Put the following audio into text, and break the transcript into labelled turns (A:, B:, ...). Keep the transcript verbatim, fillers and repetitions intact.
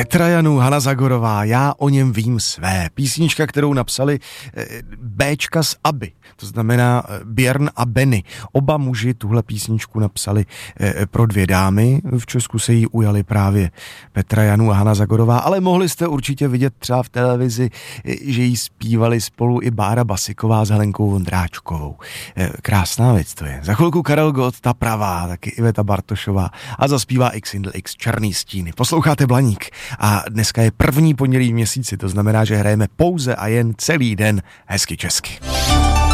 A: Petra Janů, Hana Zagorová, Já o něm vím své. Písnička, kterou napsali Béčka z Aby, to znamená Björn a Benny. Oba muži tuhle písničku napsali pro dvě dámy. V Česku se jí ujali právě Petra Janů a Hana Zagorová, ale mohli jste určitě vidět třeba v televizi, že jí zpívali spolu i Bára Basiková s Helenkou Vondráčkovou. Krásná věc to je. Za chvilku Karel Gott, ta pravá, taky Iveta Bartošová a zaspívá X Indl X Černý stíny. Posloucháte Blaník a dneska je první pondělí v měsíci, to znamená, že hrajeme pouze a jen celý den hezky česky.